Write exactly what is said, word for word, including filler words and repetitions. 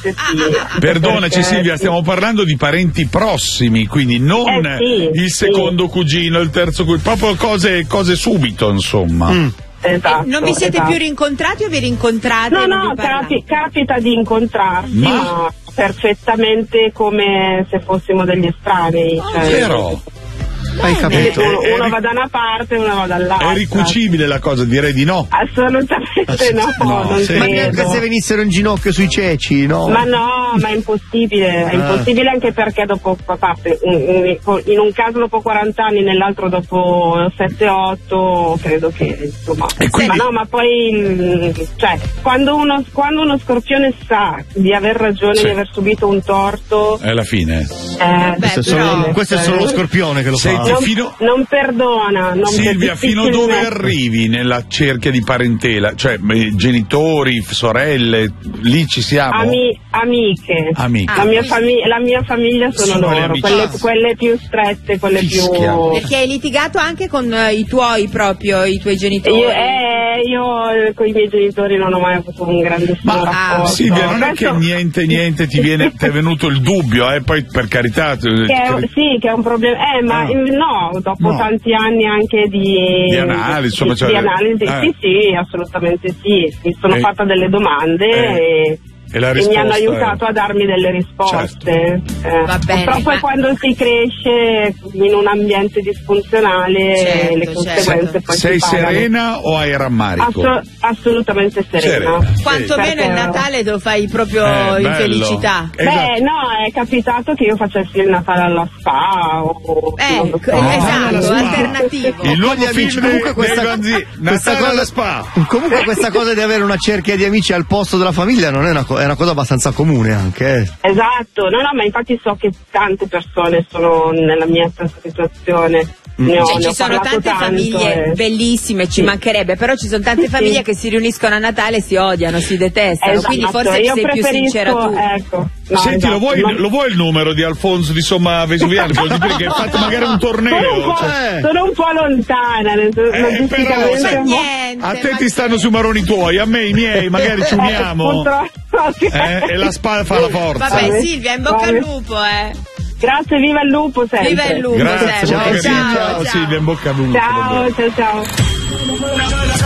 assolutamente sì. Perdonaci Perché... Silvia, stiamo parlando di parenti prossimi, quindi non eh, sì, il secondo sì. cugino, il terzo cugino, proprio cose, cose subito, insomma. Mm. Esatto, eh, non vi siete esatto. più rincontrati o vi rincontrate? No, e non no, vi parlate? capi- capita di incontrarsi, ma... ma perfettamente come se fossimo degli estranei. Oh, cioè, vero? Hai capito? Uno, È, uno è, va da una parte e uno va dall'altra. È ricucibile la cosa, direi di no. Assolutamente no, no, non sì. Ma neanche credo. se venissero in ginocchio sui ceci, no? Ma no, ma è impossibile, è Ah. impossibile anche perché dopo papà, in un caso dopo quaranta anni, nell'altro dopo sette otto, credo che insomma. E quindi... Ma no, ma poi cioè, quando uno quando uno scorpione sa di aver ragione, sì. di aver subito un torto, È la fine. eh, questo, è però- solo, questo è solo lo scorpione che lo Senti, fa. non, fino- non perdona. Non Silvia, per- fino dove difficilmente. arrivi nella cerchia di parentela? Cioè, eh, genitori, f- sorelle, lì ci siamo? Ami- amiche. Amiche. La mia, fami- la mia famiglia sono, Sono le loro, amicizie. quelle, quelle più strette, quelle Fischia. più... Perché hai litigato anche con eh, i tuoi proprio, i tuoi genitori? Io, eh, io eh, con i miei genitori non ho mai avuto un grandissimo Ma rapporto. Silvia, non è che Questo- niente, niente ti viene, ti è venuto il dubbio, eh? Poi per carità. che è, sì, che è un problema. Eh, ma Ah. eh, no, dopo No. tanti anni anche di, Di analisi, insomma, di, cioè- di analisi, eh. sì, sì, assolutamente sì. Mi sono E- fatta delle domande eh. e, E la e mi risposta hanno è- aiutato a darmi delle risposte. Eh, Va bene, purtroppo ma- è quando si cresce in un ambiente disfunzionale, Certo, le certo. conseguenze poi Sei si pagano. serena o hai rammarico? Asso- assolutamente serena. Serena. Quantomeno Perché- il Natale lo fai proprio Eh, in bello. felicità. Esatto. Beh, no, è capitato che io facessi il Natale alla spa o non lo Ecco, so. alla esatto, spa. alternativo. Il nuovo Con gli amici, film comunque dei, questa- dei Vanzi, questa Natale cosa- alla spa. Comunque questa cosa di avere una cerchia di amici al posto della famiglia non è una, co- è una cosa abbastanza comune anche. eh. Esatto, no, no, ma infatti so che tante persone sono nella mia stessa situazione. Ne ho, Cioè, ne ci ho sono parlato tante tanto famiglie e- bellissime, ci Sì. mancherebbe, però ci sono tante Sì, famiglie sì. che si riuniscono a Natale e si odiano, si detestano, Esatto, quindi forse io sei più preferisco, sincera tu. Ecco, no, Senti, esatto, lo, vuoi, non- lo vuoi il numero di Alfonso di Somma Vesuviano? Vuol dire che hai fatto magari un torneo? Sono un po', cioè- sono un po' lontana, nel senso, Eh, logisticamente però, sai- un po'- Niente, A te ma ti stanno che- sui maroni tuoi, a me i miei, magari ci uniamo. Purtroppo, sì. Eh, e la spada fa la forza. Vabbè Vabbè. Silvia, in bocca al lupo, eh. Grazie, viva il lupo sempre. Viva il lupo Grazie, sempre. ciao, Ciao, ciao, ciao. Silvia, in bocca al lupo. Ciao, ciao, ciao.